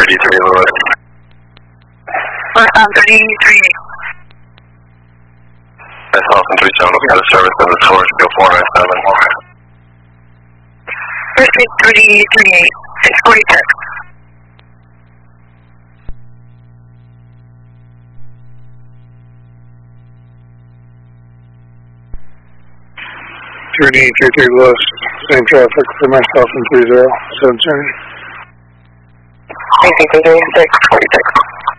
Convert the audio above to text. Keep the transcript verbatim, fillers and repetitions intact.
thirty-three Lewis. Um, thirty-three eight. Myself and three seven, looking at the service of the source, go four nine seven. First eight, thirty-three eight, six forty-six. Three three three Lewis, same traffic for myself and three zero, seven seven. Three three three six forty-six.